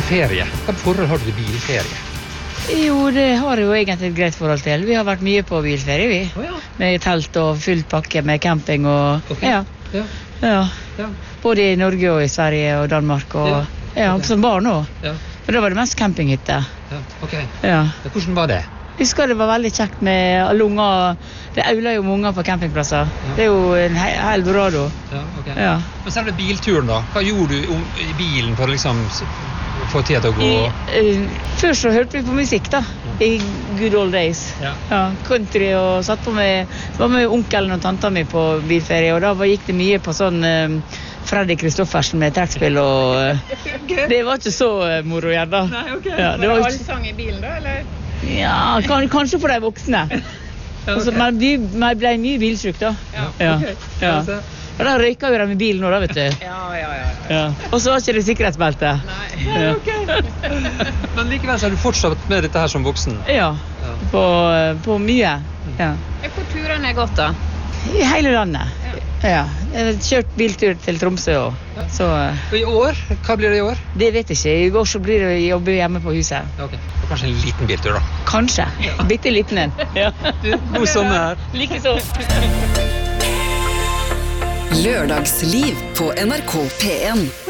bilferie. Hva forhold har du til bilferie? Jo, det har jo egentlig et greit forhold til. Vi har vært mye på bilferie, vi. Ja. Med telt og fullt pakke med camping og... Okay. Ja. Ja. Både i Norge og i Sverige og Danmark og... Ja, Okay. som barn også. Ja. For da var det mest campinghytte. Ja, ok. Ja. Hvordan var det? Jeg husker det var veldig kjekt med alle unger. Det auler jo med unger på campingplasser. Ja. Det er jo en hel dorado. Ja, ok. Ja. Men selve bilturen da, hva gjorde du i bilen for å liksom få tida til å gå? Før så hørte vi på musikk da, i good old days. Ja. Country og satt på var med onkelen og tanta mi på bilferie, og da gikk det mye på sånn Freddy Kristoffersen med trekkspill, og det var ikke så moro igjen da. Nei, ok. Ja, var det allsang i bilen da, eller? Ja, kanskje for de voksne. Altså, man ble mye bilsyk da. Ja, ok. Ja. Og da røyka jo de i bilen nå da, vet du. Ja. Og så var ikke det sikkerhetsbelte. Nei, ok. Men likevel så har du fortsatt med dette her som voksen? Ja, på mye. Ja. Hvor turene gått da? I hele landet. Ja. Jeg har kjørt biltur til Tromsø også. Så Og i år? Hva blir det i år? det vet jeg ikke. I går så blir det å jobbe hjemme på huset. Ja, ok. Og kanskje en liten biltur da? Kanskje. Bitte liten en. Ja. God sommer! Like så. Lørdagsliv på NRK P1.